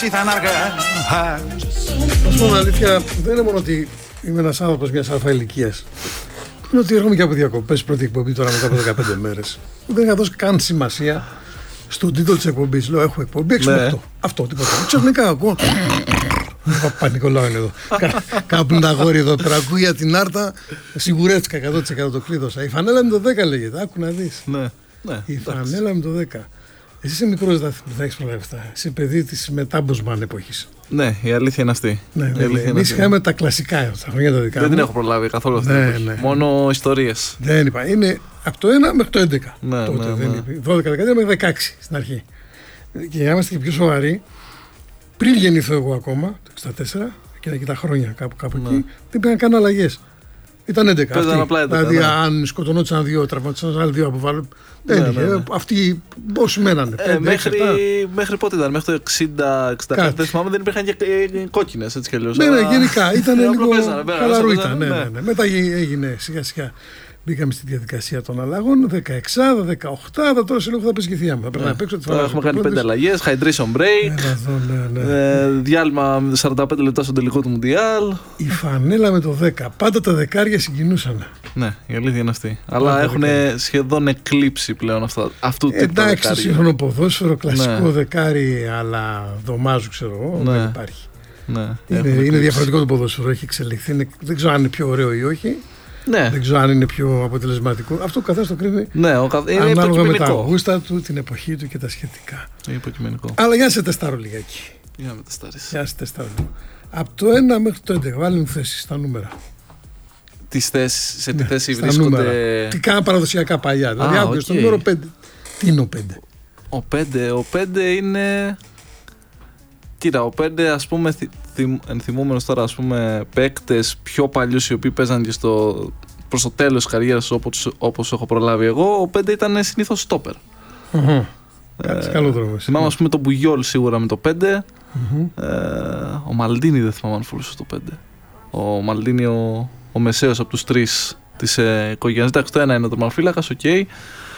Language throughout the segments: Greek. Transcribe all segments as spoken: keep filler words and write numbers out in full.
εσύ θα αναργά. Ας πούμε αλήθεια, δεν είναι μόνο ότι είμαι ένας άνθρωπος μιας αλφα ηλικίας. Είναι ότι έρχομαι και από διακοπές, πρώτη εκπομπή τώρα μετά από δεκαπέντε μέρες. Δεν είχα δώσει καν σημασία στον τίτλο της εκπομπής. Λέω έχω εκπομπή έξι με οκτώ. Αυτό, τίποτα. Ξαφνικά ακούω. Πανικολάω είναι εδώ. Κάπου τα αγόρι εδώ πέρα. Ακούω για την άρτα. Σιγουρεύτηκα εκατό τοις εκατό το κλείδωσα. Η φανέλα με το δέκα λέγεται. Άκου να δεις. Η φανέλα με το δέκα. Εσύ είσαι μικρός, δεν θα έχεις προλάβει αυτά. Είσαι παιδί της μετάμποσμαν εποχής. Ναι, η αλήθεια είναι αυτή. Ναι, ναι, εμείς είχαμε τα κλασικά τα χρόνια τα δικά. Δεν την έχω προλάβει καθόλου αυτή. Ναι, ναι. Μόνο ιστορίες. Δεν είπα. Είναι από το ένα μέχρι το έντεκα. Ναι, τότε, ναι, δεν ναι. είπε. δώδεκα δεκαετία μέχρι δεκαέξι στην αρχή. Και για να είμαστε και πιο σοβαροί, πριν γεννηθώ εγώ ακόμα, το εξήντα τέσσερα, και εκεί τα χρόνια κάπου, κάπου Ναι. εκεί, δεν πήγαν καν αλλαγές. Ήταν έντεκα. Παίζαν Αυτοί. απλά έντεκα, Δηλαδή, ναι. αν σκοτωνόταν δύο, τραυματισόταν άλλοι δύο από βάλω. Δεν Ναι, είχε. ναι, ναι. Αυτοί όσοι μένανε. Ε, πέντε, μέχρι, έξι, επτά. μέχρι πότε ήταν, μέχρι το εξήντα εξήντα πέντε, Κάτι. δεν θυμάμαι, δεν υπήρχαν και ε, κόκκινες έτσι κι αλλιώς. Ναι, ναι, αλλά- γενικά ήταν Απλά λίγο παίζανε, παίζανε, χαλαρού παίζανε, ήταν. Ναι, ναι. ναι, ναι. Μετά έγινε σιγά σιγά. Μπήκαμε στη διαδικασία των αλλαγών. δεκαέξι, δεκαοκτώ, τώρα σε λίγο θα πέσει και η θεία μου. Θα πρέπει να παίξω τη Τώρα φορά. έχουμε κάνει πέντε αλλαγές, hydration break, Έλα εδώ, ναι, ναι. ε, διάλειμμα σαράντα πέντε λεπτά στο τελικό του Μουντιάλ. Η φανέλα με το δέκα. Πάντα τα δεκάρια συγκινούσαν. Ναι, η αλήθεια είναι αυτή. Αλλά έχουν σχεδόν εκλείψει πλέον αυτά, αυτού του τύπου τα Εντάξει, το δεκάρια. σύγχρονο ποδόσφαιρο, κλασικό Ναι. δεκάρι, αλλά δωμάζου, ξέρω εγώ, Ναι. δεν υπάρχει. Ναι, Είναι, έχουν είναι εκλείψει. διαφορετικό το ποδόσφαιρο, έχει εξελιχθεί. Είναι, δεν ξέρω αν είναι πιο ωραίο ή όχι. Ναι, Δεν ξέρω αν είναι πιο αποτελεσματικό. Αυτό ο καθένας το κρίνει ναι, ο καθ- είναι ανάλογα με τα υποκειμενικό. γούστα του, την εποχή του και τα σχετικά. Είναι υποκειμενικό. Αλλά για να σε τεστάρω λιγάκι. Για να μεταστάρεις. Για να σε τεστάρω λίγο. Από το ένα μέχρι το έντεκα, βάλει μου θέσεις στα νούμερα. Τις θέσεις, σε τι Ναι, θέση στα βρίσκονται. νούμερα. Τι κάνουν παραδοσιακά παλιά. Δηλαδή, άκουγες οκ. το νούμερο πέντε. Τι είναι ο πέντε. Ο πέντε, ο πέντε είναι. Κοίτα, ο πέντε ας πούμε θυ- θυμ- ενθυμούμενος τώρα ας πούμε παίκτες πιο παλιούς οι οποίοι παίζαν και στο, προς το τέλος της καριέρας όπως, όπως έχω προλάβει εγώ, ο πέντε ήταν συνήθως στόπερ. Κάτι καλό δρόμο. Θυμάμαι ας πούμε τον Μπουγιόλ σίγουρα με το πέντε. Ε, ο Μαλντίνι δεν θυμάμαι αν φορούσε το πέντε. Ο Μαλντίνι ο, ο μεσαίος από τους τρεις της ε, οικογένειας. Εντάξει, το ένα είναι ο τερματοφύλακας, οκ. Ε,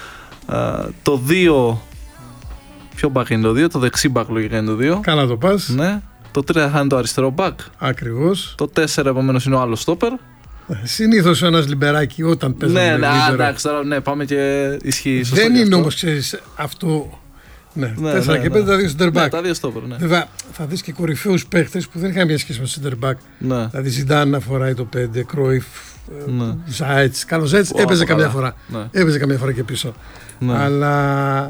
το δύο. Ποιο back είναι το δύο, το δεξί back λογικά είναι το δύο. Καλά το πας. Ναι. Το τρία θα είναι το αριστερό back. Ακριβώς. Το τέσσερα επομένως είναι ο άλλος στόπερ. Συνήθως ένας λιμπεράκι όταν παίζαμε Ναι, ναι, α, λίμπερο. εντάξει, τώρα ναι, πάμε και ισχύει. σωστά Δεν και είναι αυτό. όμως, ξέρεις, αυτό. Ναι, Ναι, τέσσερα ναι, και ναι. πέντε τα δύο center Ναι, back. τα δύο στόπερ, ναι. Βέβαια, θα δεις και κορυφαίους παίχτες που δεν είχαν μια σχέση με το center back. Ναι. Δηλαδή, Ζιντάν να φοράει το πέντε, Κρόιφ, Ναι. Ζάιτς. Καλό Ζάιτς Ω, έπαιζε από καμιά καλά. φορά. Ναι. Έπαιζε καμιά φορά και πίσω. Ναι. Αλλά.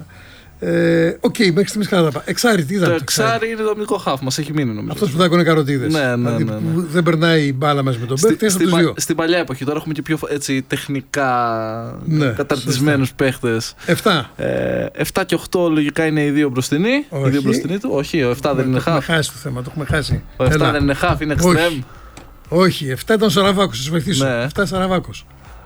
Ε, Οκ, μέχρι στιγμής καλά τα πάει. Εξάρι, τι ήταν. Το εξάρι είναι το αμυντικό χάφ, μας έχει μείνει νομίζω. Αυτό που δάκωνε καροτίδες. Ναι, ναι, Δηλαδή, ναι, ναι. που δεν περνάει η μπάλα μαζί με τον Στη- παίχτη, είναι από στην, τους δύο. πα- στην παλιά εποχή, τώρα έχουμε και πιο έτσι, τεχνικά Ναι, καταρτισμένους παίχτες. Εφτά. Ε, επτά και οκτώ λογικά είναι οι δύο μπροστινοί. Οι Όχι. δύο μπροστινοί του. Όχι, ο επτά δεν είναι Το έχουμε χαφ. χάσει το θέμα, το έχουμε χάσει. Ο επτά Έλα. δεν είναι χαφ, είναι Όχι. εξτρέμ. Όχι, εφτά ήταν ο Σαραβάκος, θα σου βοηθήσω. Ναι. εφτά Σαραβάκος.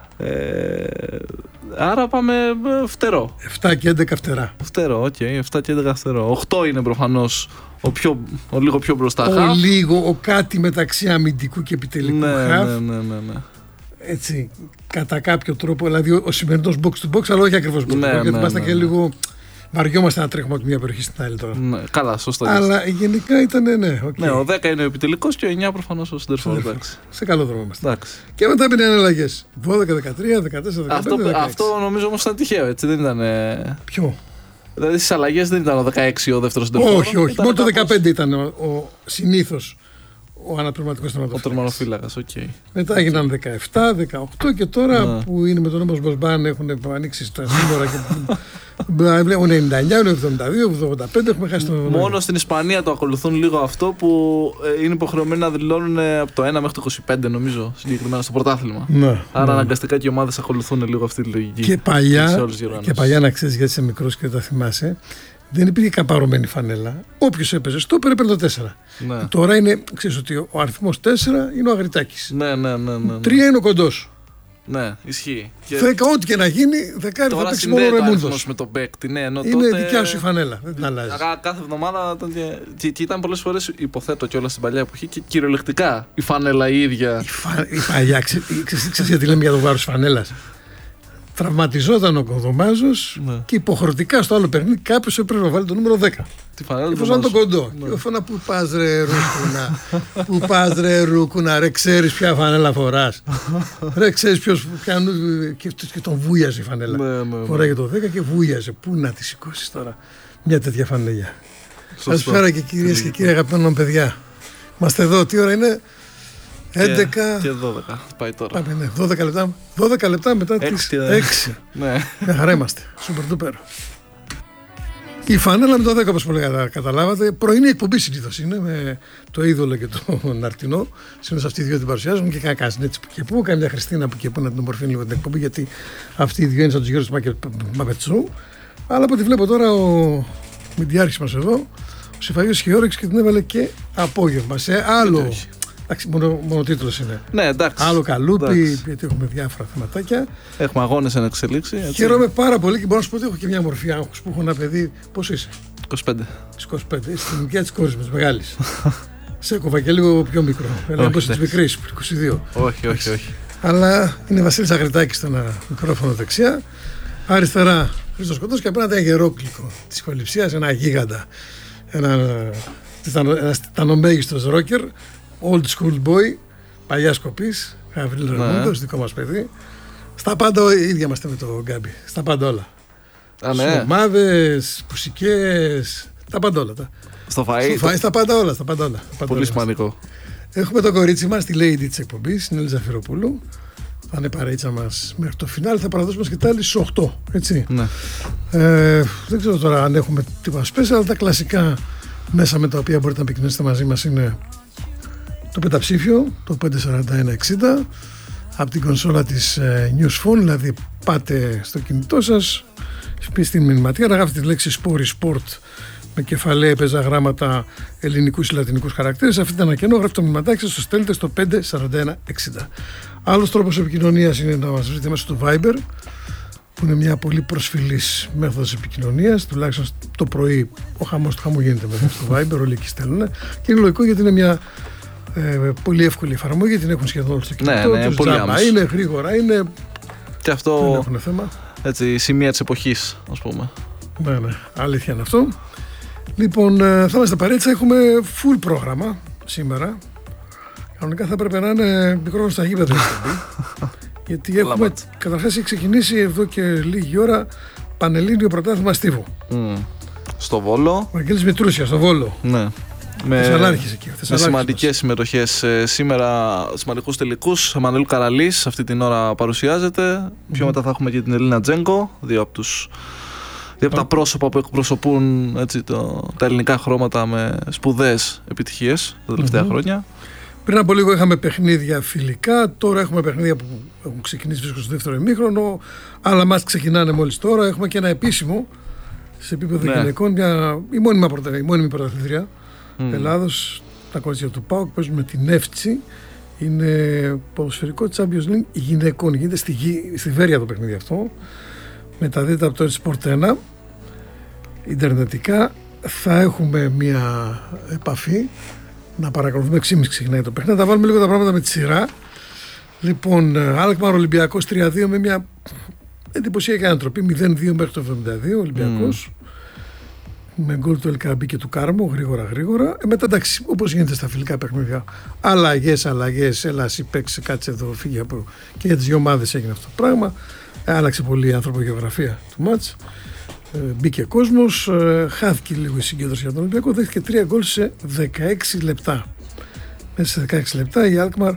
Ε, άρα πάμε ε, φτερό. εφτά και έντεκα φτερά. Φτερό, οκ. επτά και έντεκα φτερό. οκτώ είναι προφανώς ο, πιο, ο λίγο πιο μπροστά Ο χαφ. λίγο, ο κάτι μεταξύ αμυντικού και επιτελικού Ναι, χαφ. ναι, ναι, ναι, ναι. Έτσι, κατά κάποιο τρόπο, δηλαδή ο, ο σημερινός box to box, αλλά όχι ακριβώς box to box. Ναι, γιατί ναι, είμαστε ναι, και ναι. λίγο. Βαριόμαστε να τρέχουμε από τη μία περιοχή στην άλλη τώρα. Ναι, καλά, σωστό. Αλλά γενικά ήταν ναι, οκ. Ναι, ο δέκα είναι ο επιτελικός και ο εννιά προφανώς ο συντερφόρ. Εντάξει. Σε καλό δρόμο είμαστε. Εντάξει. Και μετά πήγαιναν αλλαγές. δώδεκα, δεκατρία, δεκατέσσερα, Αυτό, δεκαπέντε, δεκαέξι. αυτό νομίζω όμως ήταν τυχαίο, έτσι δεν ήταν. ε, Ποιο? Δηλαδή στις αλλαγές δεν ήταν ο δεκαέξι ο δεύτερος συντερφόρ. Όχι, όχι. Ήταν Μόνο το κάπως δεκαπέντε ήταν ο, ο συνήθως ο αναπληρωματικός Ο τερματοφύλακας. τερμανοφύλακας, οκ. Μετά έγιναν δεκαεπτά, δεκαοκτώ και τώρα Ναι. που είναι με τον Όμως Μποσμπάν έχουν ανοίξει στα σύνορα και βλέπουν ενενήντα εννιά, εβδομήντα δύο, εβδομήντα πέντε έχουμε χάσει το. Μόνο στην Ισπανία το ακολουθούν λίγο αυτό που ε, είναι υποχρεωμένοι να δηλώνουν ε, από το ένα μέχρι το είκοσι πέντε νομίζω συγκεκριμένα στο πρωτάθλημα. Ναι, Άρα ναι. αναγκαστικά και οι ομάδες ακολουθούν λίγο αυτή τη λογική. Και σε παλιά, όλες τις διοργανώσεις. και παλιά να ξέρεις γιατί είσαι μικρός και δεν τα θυμάσαι, δεν υπήρχε καπαρωμένη φανέλα. Όποιος έπαιζε στο έπαιρνε το τέσσερα. Ναι. Τώρα είναι, ξέρεις ότι ο αριθμός τέσσερα είναι ο Αγριτάκης. Ναι, ναι, ναι, ναι, ναι. τρία είναι ο Κοντός. Ναι, ισχύει. Και δέκα, ό,τι και να γίνει, δεκάρι θα τώρα παίξει μόνο ο συνδέεται ο Ρεμούντος. αριθμός με τον παίκτη. Ναι, ενώ Είναι τότε... δικιά σου η φανέλα, δεν την αλλάζει. Κα- Κάθε εβδομάδα ήταν και... Και, και ήταν πολλές φορές, υποθέτω κιόλας στην παλιά εποχή, και κυριολεκτικά η φανέλα η ίδια. Η, φα... η παλιά, ξέρεις ξέρεις γιατί λέμε για το βάρος της φανέλας. Τραυματιζόταν ο Κοδομάζος Ναι. και υποχρεωτικά στο άλλο παιχνίδι κάποιος έπρεπε να βάλει το νούμερο δέκα. Τι φανέλα του Εφόσον τον Κοντομάζου. κοντό. Και φώνα που πας ρε Ρούκουνα, που πας ρε Ρούκουνα, ρε ξέρεις ποια φανέλα φοράς. Ρε ξέρεις ποιος πιάνου και, και τον βούιαζε η φανέλα. Ναι, ναι, ναι. Φοράγε το δέκα και βούιαζε. Πού να τη σηκώσεις τώρα μια τέτοια φανέλια. Σωστό. Καλησπέρα και κυρίες και κύριοι αγαπημένοι μου παιδιά. Είμαστε εδώ, τι ώρα είναι? έντεκα. Και δώδεκα. Πάει τώρα. Πάμε, ναι, δώδεκα λεπτά, δώδεκα λεπτά μετά τις Έξι, ε. έξι. Ναι. Μια χαρά είμαστε. Σούπερ ντούπερ. Η φανέλα με το δέκα, όπως πολύ καλά καταλάβατε, πρωινή εκπομπή συνήθως είναι με το είδωλο και τον Αρτινό. Συνήθως αυτοί οι δύο την παρουσιάζουν και κανένα Κασνέτς που και που, καμιά Χριστίνα που και που να την ομορφύνει λίγο την εκπομπή, γιατί αυτοί οι δύο είναι σαν τους Γιώργους Μαπετσού. Αλλά από ό,τι βλέπω τώρα ο Μιντιάρχης μας εδώ, ο Συμφαγίος είχε όρεξη και την έβαλε και απόγευμα σε άλλο. Εντάξει, μόνο, μόνο τίτλος είναι. Ναι, εντάξει. Άλλο καλούπι, Εντάξει. γιατί έχουμε διάφορα θεματάκια. Έχουμε αγώνες εν εξελίξη. έτσι. Χαίρομαι πάρα πολύ και μπορώ να σου πω ότι έχω και μια μορφή άγχους που έχω ένα παιδί. Πόσο είσαι? είκοσι πέντε. είκοσι πέντε. Στην ηλικία της κόρης μας, μεγάλης. Σε έκοβα και λίγο πιο μικρό. Έλα, Όχι, πώς της εντάξει. μικρής, είκοσι δύο. Όχι, όχι, όχι. Αλλά είναι Βασίλης Αγριτάκης στο ένα μικρόφωνο δεξιά. Αριστερά Χρήστος Κοντός και απέναντι ένα γερόκλικο της ηχοληψίας, ένα γίγαντα. Ένα, ένας τιτανομέγιστος ρόκερ, old school boy, παλιά σκοπής, Γαβρίλ Ρεμούντος, δικό μας παιδί. Στα πάντα ίδια είμαστε με τον Γκάμπι. Στα πάντα όλα. Α, ναι. Ομάδες, μουσικές, τα πάντα όλα. Τα. Στο φαΐ. Στο φαΐ, στα πάντα όλα. Στα πάντα όλα. Τα πάντα Πολύ όλα. σημαντικό. Έχουμε το κορίτσι μας, τη Lady της εκπομπής, την Ελίζα Φυροπούλου. Θα είναι παρέτσα μας μέχρι το φινάλ. Θα παραδώσουμε σκητάλη στις οκτώ. Έτσι. Ναι. Ε, δεν ξέρω τώρα αν έχουμε τίποτα special, αλλά τα κλασικά μέσα με τα οποία μπορείτε να επικοινωνήσετε μαζί μας είναι το πενταψήφιο, το πέντε τέσσερα ένα εξήντα, από την κονσόλα της ε, News Phone, δηλαδή πάτε στο κινητό σας, στην μηνυματικά, γράφετε τη λέξη Sport Sport με κεφαλαία έπαιζα γράμματα ελληνικούς ή λατινικούς χαρακτήρες. Αυτή ήταν ένα κενό, γράφετε το μηνυματάκι σας, το στέλνετε στο πέντε τέσσερα ένα εξήντα. Άλλος τρόπος επικοινωνίας είναι να μας βρείτε μέσω του Viber, που είναι μια πολύ προσφυλής μέθοδος επικοινωνίας, τουλάχιστον το πρωί ο χαμός του χαμού γίνεται μέσα στο Viber, όλοι εκεί στέλνουν, και είναι λογικό γιατί είναι μια ε, πολύ εύκολη εφαρμογή, την έχουν σχεδόν όλοι στο κινητό, Ναι, ναι, τους πολύ τζάμπα άμεσο. είναι, γρήγορα είναι, Και δεν αυτό έχουν θέμα. έτσι, σημεία της εποχής, ας πούμε. Ναι, ναι, αλήθεια είναι αυτό. Λοιπόν, ε, θα είμαστε παρέτσα, έχουμε full πρόγραμμα σήμερα. Κανονικά θα έπρεπε να είναι μικρό στα γήπεδα η εκπομπή. Γιατί έχουμε, μάτς. καταρχάς έχει ξεκινήσει εδώ και λίγη ώρα Πανελλήνιο Πρωτάθλημα Στίβου. Μμ. Στο Βόλο. Ο Αγγέλης Μητρούσια, στο Βόλο. Ναι. Με, Θεσσαλάρχης εκεί. με Θεσσαλάρχης σημαντικές μας. συμμετοχές ε, σήμερα, σημαντικούς τελικούς. Εμμανουήλ Καραλής αυτή την ώρα παρουσιάζεται. Πιο μετά θα έχουμε και την Ελίνα Τζέγκο, δύο από, τους, δύο από τα πρόσωπα που εκπροσωπούν έτσι, το, τα ελληνικά χρώματα με σπουδαίες επιτυχίες τα τελευταία Μμμ. χρόνια. Πριν από λίγο είχαμε παιχνίδια φιλικά, τώρα έχουμε παιχνίδια που έχουν ξεκινήσει βρίσκονται στο δεύτερο ημίχρονο, άλλα μας ξεκινάνε μόλις τώρα. Έχουμε και ένα επίσημο σε επίπεδο Ναι. γυναικών, μια, η μόνιμη, πρωτα, η μόνιμη πρωταθλήτρια Μμ. Ελλάδος, τα κορίτσια του ΠΑΟΚ παίζουν με την Εύτσι. Είναι ποδοσφαιρικό Champions League γυναικών. Γίνεται στη, γη- στη Βέρεια το παιχνίδι αυτό. Μεταδίδεται από το Sport ένα. Ιντερνετικά θα έχουμε μια επαφή να παρακολουθούμε. έξι και μισή ξεκινάει το παιχνίδι. Θα βάλουμε λίγο τα πράγματα με τη σειρά. Λοιπόν, Αλκμαρ Ολυμπιακός τρία δύο με μια εντυπωσιακή ανατροπή. μηδέν δύο μέχρι το εβδομήντα δύο Ολυμπιακός. Με γκολ του Ελκαμπή και του Κάρμου, γρήγορα γρήγορα. Ε, μετά εντάξει, όπως γίνεται στα φιλικά παιχνίδια. Αλλαγές, αλλαγές, έλα εσύ παίξε, κάτσε εδώ, φύγε από. Και για τις δύο ομάδες έγινε αυτό το πράγμα. Ε, άλλαξε πολύ η ανθρωπογεωγραφία του μάτς. Ε, μπήκε κόσμος, ε, χάθηκε λίγο η συγκέντρωση για τον Ολυμπιακό. Δέχτηκε τρία γκολ σε δεκαέξι λεπτά. Μέσα σε δεκαέξι λεπτά η Αλκμαρ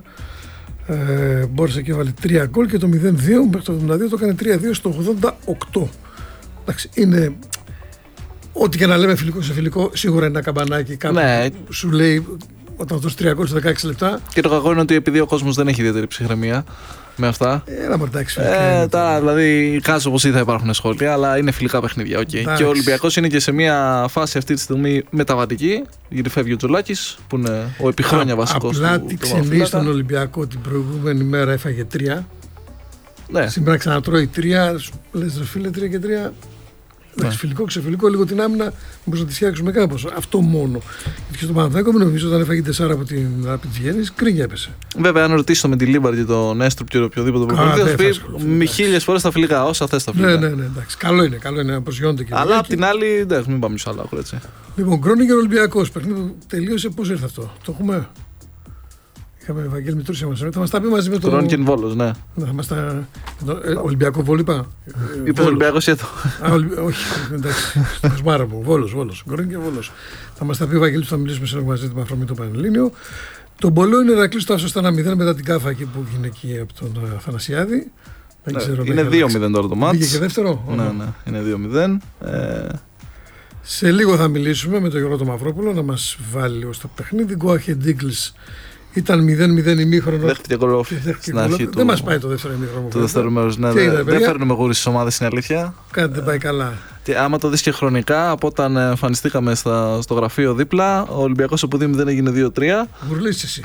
ε, μπόρεσε και έβαλε τρία γκολ και το μηδέν δύο μέχρι το εβδομήντα δύο το έκανε τρία δύο στο ογδόντα οκτώ. Εντάξει, είναι. Ό,τι και να λέμε φιλικό σε φιλικό, σίγουρα είναι ένα καμπανάκι κάπου Ναι. που σου λέει όταν δώσει τρία γκολ σε δεκαέξι λεπτά. Και το κακό είναι ότι επειδή ο κόσμος δεν έχει ιδιαίτερη ψυχραιμία με αυτά. Έλα μου εντάξει. φιλικά Ε, είναι τα, δηλαδή, κάτω όπως ή θα υπάρχουν σχόλια, αλλά είναι φιλικά παιχνίδια. Okay. Εντάξει. Και ο Ολυμπιακός είναι και σε μια φάση αυτή τη στιγμή μεταβατική, γιατί φεύγει ο Τζολάκης, που είναι ο επιχρόνια βασικός Απλά του. τι του ξενεί Μαυροφύλακα. στον Ολυμπιακό την προηγούμενη μέρα έφαγε τρία. Ναι, Σήμερα ξανατρώει τρία. Λες ρε φίλε, τρία και τρία. Εντάξει, φιλικό, ξεφιλικό, λίγο την άμυνα μπορούμε να τη φτιάξουμε κάπως. Αυτό μόνο. Γιατί και στο Παναθηναϊκό νομίζω όταν έφαγε τεσσάρα από την Rapid Vienna, κρίνια έπεσε. Βέβαια, αν ρωτήσω με τη Λίμπαρ και τον Έστρουπ ή οποιοδήποτε προπονητή, θα πει με χίλιε φορές τα φιλικά, όσα θες τα φιλικά. Ναι, ναι, ναι, εντάξει. Καλό είναι, καλό είναι να προσγειώνεται και αλλά απ' την άλλη, εντάξει, μην πάμε άλλο έτσι. Λοιπόν, Γκρόνιγκερ Ολυμπιακός. Παιχνίδι τελείωσε, πώς ήρθε αυτό. Το έχουμε. Είχαμε Ευαγγέλη Μητρούσια μας. Θα μας τα πει μαζί με τον. Γκρόνιγκερ Βόλος, ναι. Θα μας τα. Ολυμπιακό Βόλο είπα. Είπε Ολυμπιακό έτο. Όχι, εντάξει. Στο σμάρα μου. Βόλος, Βόλος. Γκρόνιγκερ Βόλος. Θα μας τα πει ο Ευαγγέλης που θα μιλήσουμε σε ένα μαζί με αφορμή το Πανελλήνιο. Το Μπολό είναι Ηρακλής το άσο στα ένα μηδέν μετά την κάφα εκεί που έγινε εκεί από τον Αθανασιάδη. Δεν ξέρω, είναι δύο μηδέν τώρα το μάτς. Πήγε και δεύτερο. Ναι, ναι, είναι δύο μηδέν. Ε... Σε λίγο θα μιλήσουμε με τον Γιώργο τον Μαυρόπουλο να μας βάλει λίγο στο παιχνίδι. Go ahead Eagles ήταν μηδέν μηδέν ημίχρονο. Δέχτηκε κολόφι στην αρχή του. Δεν μας πάει το δεύτερο ημίχρονο. Το δεύτερο μέρος, ναι. ναι. Δεν φέρνουμε γούρι στις ομάδες, είναι αλήθεια. Κάτι δεν πάει καλά. Και άμα το δεις και χρονικά, από όταν εμφανιστήκαμε στα, στο γραφείο δίπλα, ο Ολυμπιακός από δύο μηδέν έγινε δύο τρία. Γουρλείς εσύ.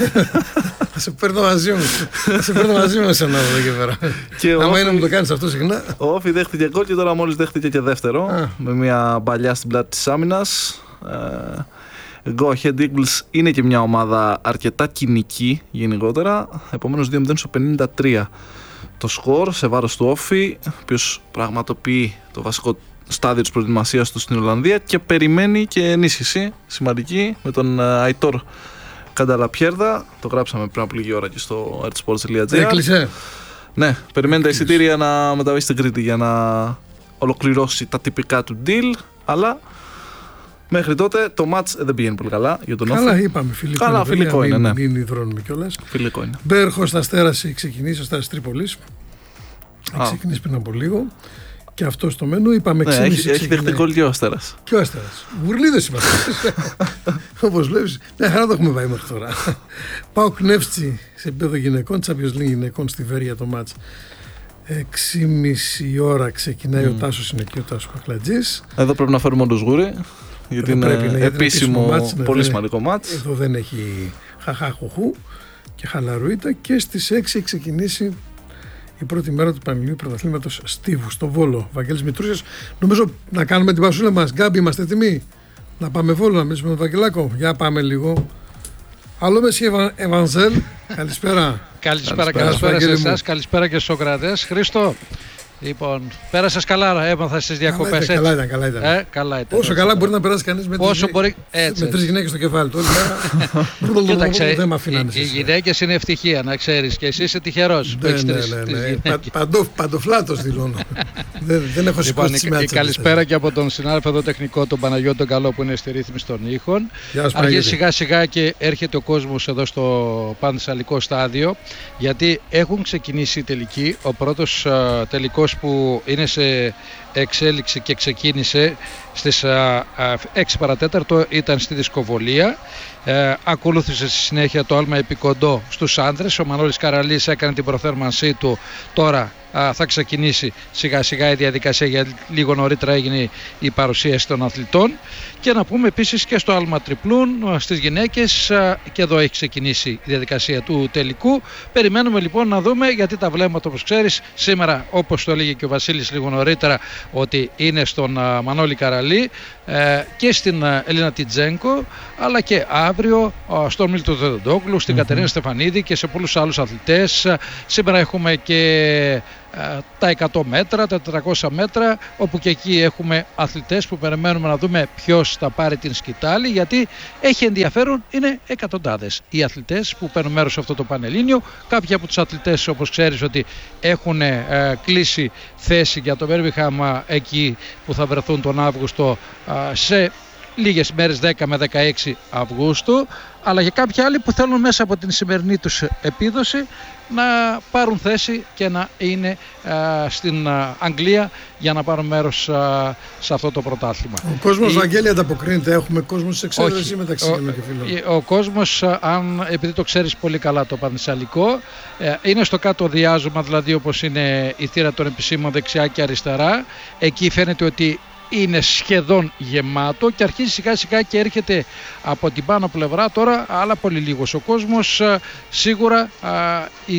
Θα σε παίρνω μαζί μου. Θα σε παίρνω μαζί μου εσένα εδώ και πέρα. Άμα είναι να μου το κάνεις αυτό συχνά. Ο Όφι δέχτηκε γκολ και τώρα μόλις δέχτηκε και δεύτερο. Α. Με μια μπαλιά στην πλάτη της άμυνας. Go Ahead Eagles είναι και μια ομάδα αρκετά κοινική γενικότερα. Επομένως δύο μηδέν στο πενήντα τρία το σκορ σε βάρος του Όφι, ο οποίος πραγματοποιεί το βασικό στάδιο της προετοιμασίας του στην Ολλανδία και περιμένει και ενίσχυση σημαντική με τον Αϊτόρ Κανταλαπιέρδα. Το γράψαμε πριν από λίγη ώρα και στο artsports τελεία gr. Έκλεισε. Ναι, περιμένει τα εισιτήρια να μεταβεί στην Κρήτη για να ολοκληρώσει τα τυπικά του deal, αλλά μέχρι τότε το match δεν πήγαινε πολύ καλά για τον Όφη. Καλά είπαμε, φιλικό. Καλά, είναι, φιλικό είναι, ναι. Μην υδρώνουμε κιόλας. Φιλικό είναι. Μπέρχος Αστέρας έχει ξεκινήσει, Αστέρας Τρίπολης. Έχει ξεκινήσει πριν από λίγο. Και αυτό στο μένου είπαμε ναι, έχει, έχει δεχτεί γκολ και ο Αστέρας. Και ο Αστέρας. Γουρλίδες είμαστε. Όπως βλέπεις, μια χαρά το έχουμε πάει μέχρι τώρα. Πάω Κνεύτσι σε επίπεδο γυναικών, Champions League γυναικών στη Βέρεια το μάτς. έξι και μισή ώρα ξεκινάει mm. ο Τάσος, είναι εκεί ο Τάσος Κακλατζής. Εδώ πρέπει να φέρουμε όντως γούρι, γιατί είναι πρέπει, ναι, επίσημο, μάτς, ναι, πολύ σημαντικό μάτς. Εδώ δεν έχει χαχάχουχου και χαλαρούιτα και στις έξι έχει ξεκινήσει η πρώτη μέρα του Πανελληνίου Πρωταθλήματος Στίβου στο Βόλο. Βαγγέλης Μητρούσιας. Νομίζω να κάνουμε την πασούλα μας. Γκάμπι, είμαστε έτοιμοι να πάμε Βόλο, να μιλήσουμε με τον Βαγγελάκο. Για πάμε λίγο. Άλλο Μεσί Ευανζέλ. Καλησπέρα. Καλησπέρα, καλησπέρα σε εσάς. Καλησπέρα και στους Σοκρατές. Χρήστο, λοιπόν, πέρασες καλά, έμαθα στις διακοπές. Καλά, καλά ήταν, καλά ήταν. Ε, καλά ήταν. Όσο καλά μπορεί να περάσει κανείς με, μπορεί... με τρεις γυναίκες στο κεφάλι του. Κοίταξε, δεν με αφήνανε. Οι γυναίκες είναι ευτυχία, να ξέρεις, και εσύ είσαι τυχερός που έχεις τρεις γυναίκες. Παντοφλάτος δηλώνω. Δεν έχω σηκώσει τη σημαία. Καλησπέρα και από τον συνάδελφο εδώ τεχνικό, τον Παναγιώτη τον Καλό, που είναι στη ρύθμιση των ήχων. Αρχίζει σιγά σιγά και έρχεται ο κόσμος εδώ στο πανθεσσαλικό στάδιο, γιατί έχουν ξεκινήσει οι τελικοί. Ο πρώτος τελικός που είναι σε εξέλιξη και ξεκίνησε στις έξι παρατέταρτο ήταν στη δισκοβολία. Ε, ακολούθησε στη συνέχεια το άλμα επικοντό στους άντρες. Ο Μανώλης Καραλής έκανε την προθέρμανσή του. Τώρα α, θα ξεκινήσει σιγά σιγά η διαδικασία, γιατί λίγο νωρίτερα έγινε η παρουσίαση των αθλητών. Και να πούμε επίσης και στο άλμα τριπλούν στις γυναίκες, α, και εδώ έχει ξεκινήσει η διαδικασία του τελικού. Περιμένουμε λοιπόν να δούμε, γιατί τα βλέμματα, όπως ξέρεις, σήμερα, όπως το έλεγε και ο Βασίλης λίγο νωρίτερα, ότι είναι στον α, Μανώλη Καραλή ε, και στην α, Ελίνα Τιτζένκο, αλλά και αύριο α, στον Μίλτο Δεδοντόγλου, στην mm-hmm. Κατερίνα Στεφανίδη και σε πολλούς άλλους αθλητές. Σήμερα έχουμε και τα εκατό μέτρα, τα τετρακόσια μέτρα, όπου και εκεί έχουμε αθλητές που περιμένουμε να δούμε ποιος θα πάρει την σκητάλη, γιατί έχει ενδιαφέρον, είναι εκατοντάδες οι αθλητές που παίρνουν μέρος σε αυτό το Πανελλήνιο. Κάποιοι από τους αθλητές, όπως ξέρεις, ότι έχουν ε, κλείσει θέση για το Birmingham εκεί που θα βρεθούν τον Αύγουστο ε, σε λίγες μέρες, δέκα με δεκαέξι Αυγούστου, αλλά και κάποιοι άλλοι που θέλουν μέσα από την σημερινή τους επίδοση να πάρουν θέση και να είναι α, στην α, Αγγλία για να πάρουν μέρος α, σε αυτό το πρωτάθλημα. Ο κόσμος, η... Βαγγέλη, ανταποκρίνεται? Έχουμε κόσμο σε εξαίρεση μεταξύ μου και φίλων? Ο, ο κόσμος, αν, επειδή το ξέρεις πολύ καλά το πανθεσσαλικό, ε, είναι στο κάτω διάζωμα, δηλαδή όπως είναι η θύρα των επισήμων δεξιά και αριστερά. Εκεί φαίνεται ότι είναι σχεδόν γεμάτο και αρχίζει σιγά σιγά και έρχεται από την πάνω πλευρά τώρα, αλλά πολύ λίγος ο κόσμος. Σίγουρα οι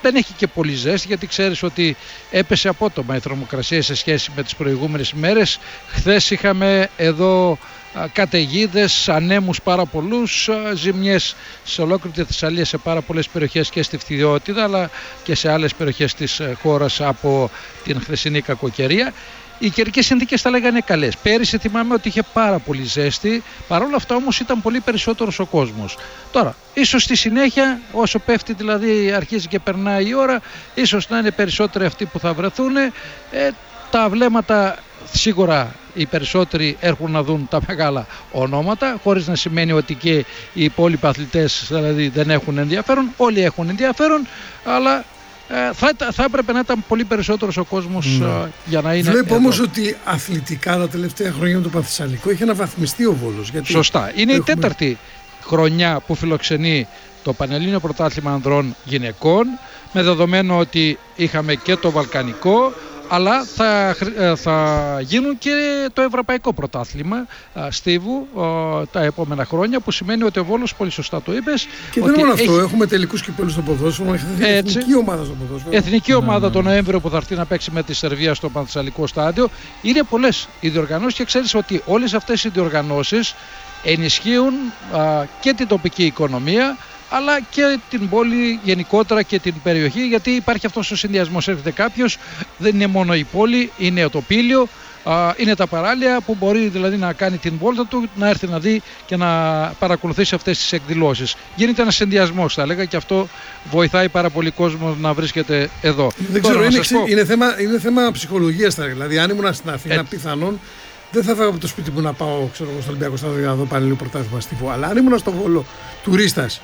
δεν έχει και πολύ ζέστη, γιατί ξέρεις ότι έπεσε απότομα η θερμοκρασία σε σχέση με τις προηγούμενες ημέρες. Χθες είχαμε εδώ καταιγίδες, ανέμους πάρα πολλούς, ζημιές σε ολόκληρη τη Θεσσαλία, σε πάρα πολλές περιοχές και στη Φθιδιώτιδα, αλλά και σε άλλες περιοχές της χώρας από την χθεσινή κακοκαιρία. Οι καιρικές συνθήκες θα λέγανε καλές. Πέρυσι θυμάμαι ότι είχε πάρα πολύ ζέστη, παρόλα αυτά όμως ήταν πολύ περισσότερος ο κόσμος. Τώρα, ίσως στη συνέχεια, όσο πέφτει δηλαδή αρχίζει και περνάει η ώρα, ίσως να είναι περισσότεροι αυτοί που θα βρεθούν. Ε, τα βλέμματα σίγουρα οι περισσότεροι έρχουν να δουν τα μεγάλα ονόματα, χωρίς να σημαίνει ότι και οι υπόλοιποι αθλητές δηλαδή δεν έχουν ενδιαφέρον. Όλοι έχουν ενδιαφέρον, αλλά ε, θα, θα έπρεπε να ήταν πολύ περισσότερος ο κόσμος mm. ε, για να είναι. Βλέπω όμως ότι αθλητικά τα τελευταία χρόνια με το Πανθεσσαλικό έχει αναβαθμιστεί ο Βόλος. Γιατί σωστά. Είναι έχουμε... η τέταρτη χρονιά που φιλοξενεί το Πανελλήνιο Πρωτάθλημα Ανδρών Γυναικών, με δεδομένο ότι είχαμε και το Βαλκανικό, αλλά θα, θα γίνουν και το Ευρωπαϊκό Πρωτάθλημα στίβου τα επόμενα χρόνια, που σημαίνει ότι ο Βόλος, πολύ σωστά το είπες. Και δεν είναι μόνο αυτό, έχουμε τελικούς κυπέλλους στο ποδόσφαιρο, έχουμε εθνική ομάδα στο ποδόσφαιρο. Εθνική ομάδα το Νοέμβριο που θα έρθει να παίξει με τη Σερβία στο Πανθεσσαλικό στάδιο. Είναι πολλές οι διοργανώσεις και ξέρεις ότι όλες αυτές οι διοργανώσεις ενισχύουν α, και την τοπική οικονομία, αλλά και την πόλη γενικότερα και την περιοχή, γιατί υπάρχει αυτός ο συνδυασμός. Έρχεται κάποιος, δεν είναι μόνο η πόλη, είναι το πήλιο, είναι τα παράλια, που μπορεί δηλαδή να κάνει την βόλτα του, να έρθει να δει και να παρακολουθήσει αυτές τις εκδηλώσεις. Γίνεται ένας συνδυασμός, θα έλεγα, και αυτό βοηθάει πάρα πολύ κόσμο να βρίσκεται εδώ. Δεν ξέρω, είναι, είναι, θέμα, είναι θέμα ψυχολογίας, δηλαδή αν ήμουν στην Αθήνα, πιθανόν δεν θα φεύγω από το σπίτι μου να πάω ξέρω, στο Ολυμπιακό Στάδιο να δω Πανελλήνιο Πρωτάθλημα στίβου, αλλά αν ήμουν στο Βόλο τουρίστας,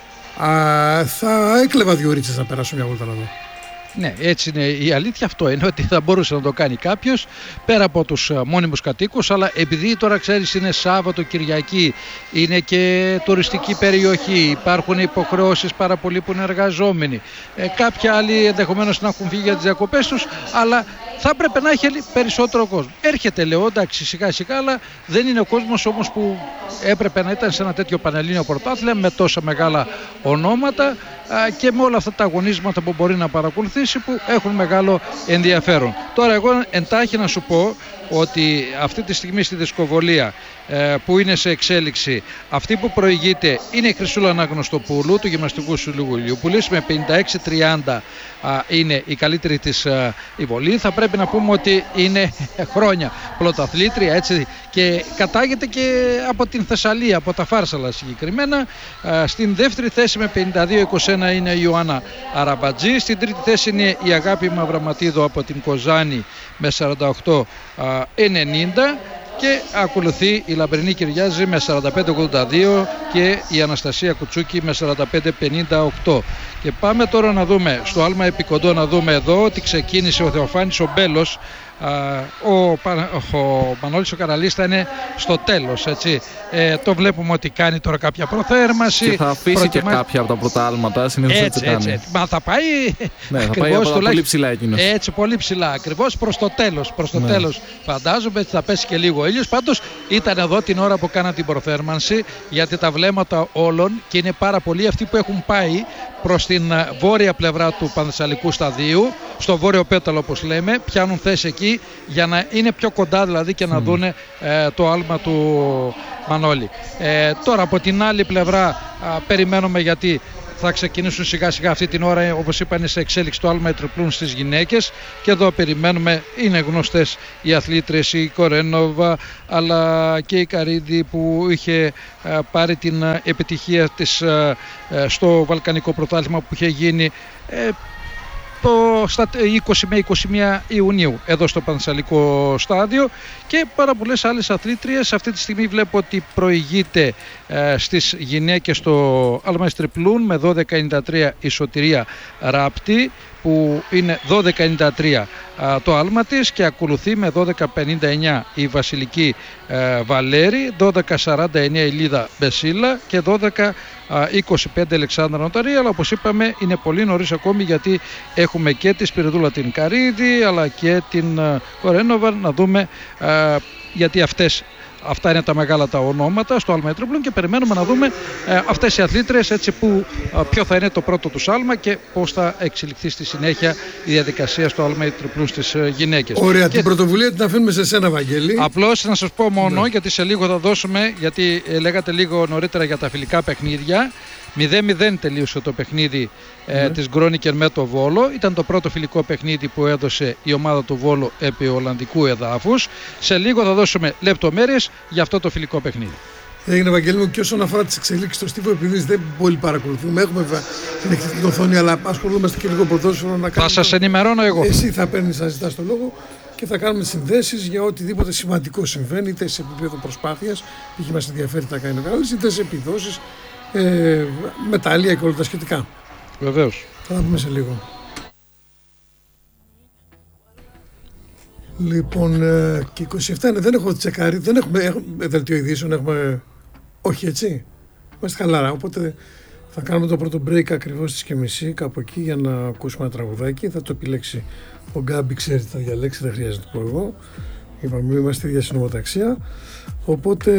Α, θα έκλεβα δύο ρίτσες να περάσω μια βόλτα να δω. Ναι, έτσι είναι. Η αλήθεια αυτό είναι ότι θα μπορούσε να το κάνει κάποιος πέρα από τους μόνιμους κατοίκους, αλλά επειδή τώρα ξέρεις είναι Σάββατο, Κυριακή, είναι και τουριστική περιοχή, υπάρχουν υποχρεώσεις πάρα πολλοί που είναι εργαζόμενοι, ε, κάποιοι άλλοι ενδεχομένως να έχουν φύγει για τις διακοπές τους, αλλά θα έπρεπε να έχει περισσότερο κόσμο. Έρχεται, λέω, εντάξει, σιγά σιγά, αλλά δεν είναι ο κόσμος όμως που έπρεπε να ήταν σε ένα τέτοιο Πανελλήνιο Πρωτάθλημα με τόσα μεγάλα ονόματα και με όλα αυτά τα αγωνίσματα που μπορεί να παρακολουθήσει, που έχουν μεγάλο ενδιαφέρον. Τώρα εγώ εντάχει να σου πω ότι αυτή τη στιγμή στη δισκοβολία που είναι σε εξέλιξη, αυτή που προηγείται είναι η Χρυσούλα Αναγνωστοπούλου του Γυμναστικού Συλλόγου Ηλιούπολης, με πενήντα έξι τριάντα είναι η καλύτερη της η βολή. Θα πρέπει να πούμε ότι είναι χρόνια πρωταθλήτρια, έτσι, και κατάγεται και από την Θεσσαλία, από τα Φάρσαλα συγκεκριμένα. Στην δεύτερη θέση με πενήντα δύο είκοσι ένα είναι η Ιωάννα Αραμπατζή. Στην τρίτη θέση είναι η Αγάπη Μαυραματίδου από την Κοζάνη με σαράντα οκτώ ενενήντα. Και ακολουθεί η Λαμπρινή Κυριάζη με σαράντα πέντε ογδόντα δύο και η Αναστασία Κουτσούκη με σαράντα πέντε πενήντα οκτώ. Και πάμε τώρα να δούμε στο άλμα επικοντό, να δούμε εδώ ότι ξεκίνησε ο Θεοφάνης ο Μπέλος. Ο, ο Μανώλης ο Καραλίστα είναι στο τέλος, έτσι. Ε, το βλέπουμε ότι κάνει τώρα κάποια προθέρμανση και θα αφήσει προτιμά... και κάποια από τα πρώτα άλματα, συνήθως έτσι, έτσι, έτσι, έτσι. Μα θα πάει, ναι, θα πάει από πολύ ψηλά εκείνος. Έτσι, πολύ ψηλά, ακριβώς προς το τέλος, προς το ναι. τέλος φαντάζομαι, έτσι θα πέσει και λίγο ο ήλιος. Πάντως ήταν εδώ την ώρα που κάνα την προθέρμανση, γιατί τα βλέμματα όλων, και είναι πάρα πολλοί αυτοί που έχουν πάει προς την βόρεια πλευρά του Πανθεσσαλικού σταδίου, στο βόρειο πέταλο όπως λέμε, πιάνουν θέση εκεί για να είναι πιο κοντά δηλαδή και να mm. δούνε ε, το άλμα του Μανώλη. Ε, τώρα από την άλλη πλευρά α, περιμένουμε, γιατί θα ξεκινήσουν σιγά σιγά αυτή την ώρα, όπως είπα, είναι σε εξέλιξη το άλμα τριπλούν στις γυναίκες, και εδώ περιμένουμε, είναι γνωστές οι αθλήτριες, η Κορένοβα αλλά και η Καρίδη που είχε α, πάρει την α, επιτυχία της α, α, στο Βαλκανικό Πρωτάθλημα που είχε γίνει ε, το, στα είκοσι με είκοσι μία Ιουνίου εδώ στο Πανθεσσαλικό στάδιο, και πάρα πολλές άλλες αθλήτριες. Αυτή τη στιγμή βλέπω ότι προηγείται ε, στις γυναίκες στο άλμα τριπλούν με δώδεκα ενενήντα τρία η Σωτηρία Ράπτη, που είναι δώδεκα ενενήντα τρία α, το άλμα της, και ακολουθεί με δώδεκα πενήντα εννιά η Βασιλική ε, Βαλέρη, δώδεκα σαράντα εννιά η Λίδα Μπεσίλα και δώδεκα είκοσι πέντε Αλεξάνδρα Νοταρή. Αλλά όπως είπαμε είναι πολύ νωρίς ακόμη, γιατί έχουμε και τη Σπυριδούλα την Καρίδη αλλά και την ε, Κορένοβα, να δούμε ε, γιατί αυτές αυτά είναι τα μεγάλα τα ονόματα στο άλμα ήτριπλων και περιμένουμε να δούμε ε, αυτές οι αθλήτριες, έτσι, που, ε, ποιο θα είναι το πρώτο τους άλμα και πώς θα εξελιχθεί στη συνέχεια η διαδικασία στο άλμα ήτριπλων στις ε, γυναίκες. Ωραία, και... την πρωτοβουλία την αφήνουμε σε σένα, Βαγγέλη. Απλώς να σας πω μόνο, ναι. γιατί σε λίγο θα δώσουμε, γιατί ε, λέγατε λίγο νωρίτερα για τα φιλικά παιχνίδια. μηδέν μηδέν τελείωσε το παιχνίδι ε, ναι. της Γκρόνικεν με το Βόλο. Ήταν το πρώτο φιλικό παιχνίδι που έδωσε η ομάδα του Βόλου επί Ολλανδικού εδάφους. Σε λίγο θα δώσουμε λεπτομέρειες για αυτό το φιλικό παιχνίδι. Έγινε, Ευαγγέλη μου, και όσον αφορά τις εξελίξεις στο Στίβο, επειδή δεν πολύ παρακολουθούμε, έχουμε την εκτιμητική οθόνη, αλλά ασχολούμαστε και λίγο ποδόσφαιρο να κάνουμε. Θα σας ενημερώνω εγώ. Εσύ θα παίρνεις, θα ζητάς το λόγο και θα κάνουμε συνδέσεις για οτιδήποτε σημαντικό συμβαίνει, είτε σε επίπεδο προσπάθειας, π.χ. μας ενδιαφέρει να κάνει ο κανάλι, είτε σε επιδόσεις, ε, μετάλλια και όλα τα σχετικά. Βεβαίως. Θα τα πούμε σε λίγο. Λοιπόν, ε, και είκοσι επτά είναι, δεν έχω τσεκάρει, δεν έχουμε, έχουμε δελτίο ειδήσεων, έχουμε, όχι έτσι, είμαστε χαλαρά, οπότε θα κάνουμε το πρώτο break ακριβώς στις και μισή, κάπου εκεί, για να ακούσουμε ένα τραγουδάκι, θα το επιλέξει ο Γκάμπι, ξέρει τι θα διαλέξει, δεν χρειάζεται να το πω εγώ, είπαμε είμαστε ίδια συνομοταξία, οπότε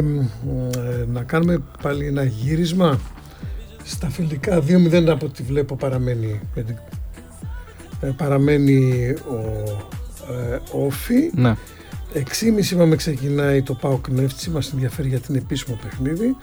ε, να κάνουμε πάλι ένα γύρισμα στα φιλικά. Δύο μηδέν από ό,τι βλέπω παραμένει, ε, παραμένει ο Ε, όφι. Ναι. έξι και μισή είπαμε ξεκινάει το ΠΑΟΚ Νεύτσι, μας ενδιαφέρει για την επίσημο παιχνίδι.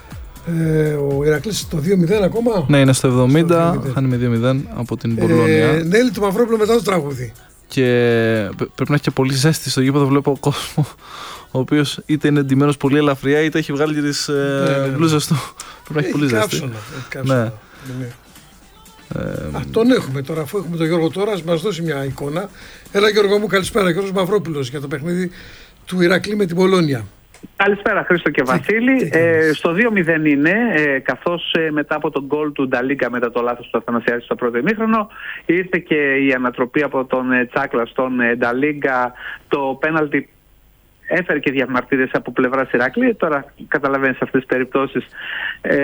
Ε, ο Ηρακλής το δύο μηδέν ακόμα. Ναι, είναι στο εβδομήντα, χάνει με δύο μηδέν από την Μπολόνια. Ε, Νέλη του Μαυρόπουλου μετά το τραγούδι. Και πρέπει να έχει και πολύ ζέστη στο γήπεδο. Βλέπω κόσμο ο οποίος είτε είναι εντυμένος πολύ ελαφριά είτε έχει βγάλει τις ε, ναι, ναι, ναι. μπλούζες του. Πρέπει να έχει, έχει πολύ ζέστη. Κάψονα, έχει κάψονα. Ναι. Ναι. Ε, Α, τον έχουμε τώρα, αφού έχουμε τον Γιώργο τώρα, μας δώσει μια εικόνα. Έλα Γιώργο μου, καλησπέρα. Γιώργος Μαυρόπουλος για το παιχνίδι του Ηρακλή με την Πολόνια. Καλησπέρα Χρήστο και Βασίλη. Τι, τι, ε, στο δύο μηδέν είναι, ε, καθώς ε, μετά από τον γκολ του Νταλίγκα, μετά το λάθος του Αθανασιάδη στο πρώτο ημίχρονο, ήρθε και η ανατροπή από τον ε, Τσάκλα στον ε, Νταλίγκα. Το πέναλτι έφερε και διαμαρτύρες από πλευράς Ηρακλή. Τώρα καταλαβαίνεις, σε αυτές τις περιπτώσεις ε,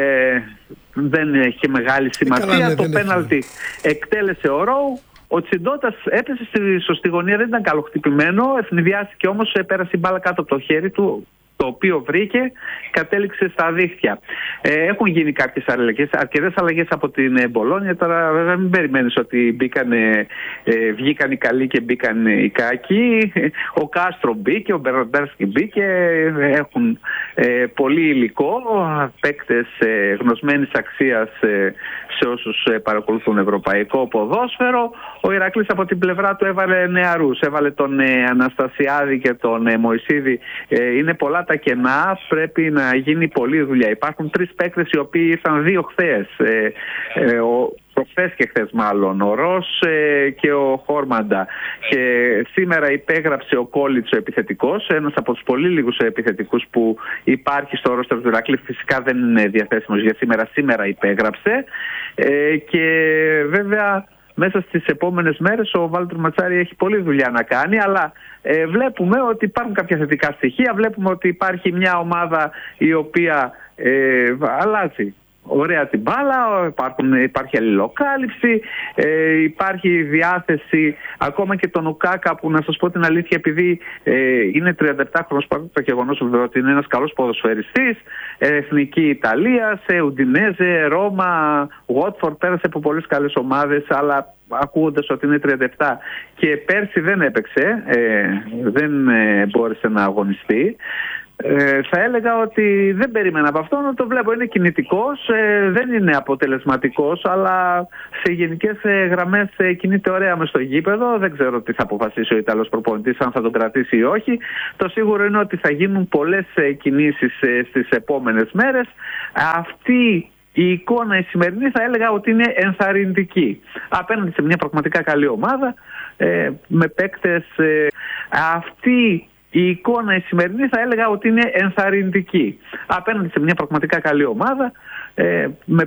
δεν έχει μεγάλη σημασία. Ε, καλά, ναι, το πέναλτι εκτέλεσε ο Ρόου. Ο Τσιντότας έπεσε στη σωστή γωνία, δεν ήταν καλοχτυπημένο, ευνηδιάστηκε όμως, πέρασε η μπάλα κάτω από το χέρι του, το οποίο βρήκε, κατέληξε στα δίχτυα. Ε, έχουν γίνει κάποιες αλλαγές, αρκετές αλλαγές από την Μπολόνια. Τώρα βέβαια μην περιμένεις ότι μπήκανε, ε, βγήκαν οι καλοί και μπήκαν οι κακοί. Ο Κάστρο μπήκε, ο Μπεροντέρσκι μπήκε, έχουν ε, πολύ υλικό, παίκτες ε, γνωσμένης αξίας ε, σε όσους ε, παρακολουθούν ευρωπαϊκό ποδόσφαιρο. Ο Ηρακλής από την πλευρά του έβαλε νεαρούς, έβαλε τον ε, Αναστασιάδη και τον ε, Μωυσίδη. Ε, είναι πολλά τα κενά, πρέπει να γίνει πολλή δουλειά. Υπάρχουν τρεις παίκτες οι οποίοι ήρθαν δύο χθες, ε, ε, ο, προχθές και χθες μάλλον, ο Ρος ε, και ο Χόρμαντα. Και σήμερα υπέγραψε ο Κόλιτς ο επιθετικός, ένας από τους πολύ λίγους επιθετικούς που υπάρχει στο ρόστερ του Ηρακλή. Φυσικά δεν είναι διαθέσιμος για σήμερα, σήμερα υπέγραψε. Ε, και βέβαια μέσα στις επόμενες μέρες ο Βάλτερ Ματσάρη έχει πολλή δουλειά να κάνει, αλλά ε, βλέπουμε ότι υπάρχουν κάποια θετικά στοιχεία, βλέπουμε ότι υπάρχει μια ομάδα η οποία ε, αλλάζει ωραία την μπάλα, υπάρχουν, υπάρχει αλληλοκάλυψη, ε, υπάρχει διάθεση ακόμα και τον Ουκάκα, που να σας πω την αλήθεια, επειδή ε, είναι τριάντα επτά χρόνος, παρά το γεγονός ότι είναι ένας καλός ποδοσφαιριστής, Εθνική Ιταλία, σε Ουντινέζε, Ρώμα, Watford, πέρασε από πολλές καλές ομάδες, αλλά ακούγοντας ότι είναι τριάντα επτά και πέρσι δεν έπαιξε, ε, δεν ε, μπόρεσε να αγωνιστεί. Ε, θα έλεγα ότι δεν περίμενα από αυτόν, το βλέπω, είναι κινητικός, ε, δεν είναι αποτελεσματικός, αλλά σε γενικές ε, γραμμές ε, κινείται ωραία μες στο γήπεδο. Δεν ξέρω τι θα αποφασίσει ο Ιταλός προπονητής, αν θα τον κρατήσει ή όχι. Το σίγουρο είναι ότι θα γίνουν πολλές ε, κινήσεις ε, στις επόμενες μέρες. Αυτή η εικόνα η σημερινή θα έλεγα ότι είναι ενθαρρυντική απέναντι σε μια πραγματικά καλή ομάδα, ε, με παίκτες. Ε, αυτή η εικόνα η σημερινή θα έλεγα ότι είναι ενθαρρυντική απέναντι σε μια πραγματικά καλή ομάδα, ε, με